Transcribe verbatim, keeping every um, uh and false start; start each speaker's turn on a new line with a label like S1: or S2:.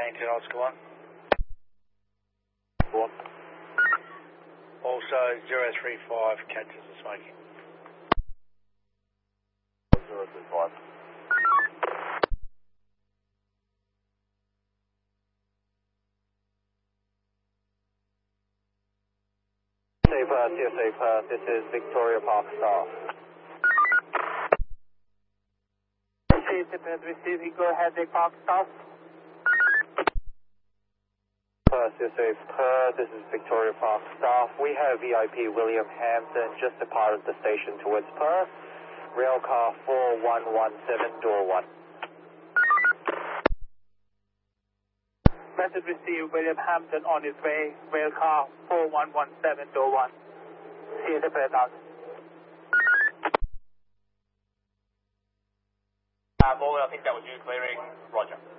S1: maintain Oscar one.
S2: One.
S1: Also zero three five catches the smoking.
S2: zero three five. Say Perth, C S A Perth, this is Victoria Park staff.
S3: C S A Perth receiving, go ahead, Vic Park staff.
S2: Perth, C S A Perth, this is Victoria Park staff. We have V I P William Hampton just departed the station towards Perth. Rail car four one one seven, door one.
S3: Message received, William Hampton on his way, rail car four one one seven, door one. C S A Perth out.
S4: Uh, Morgan, I think that was you clearing. Roger.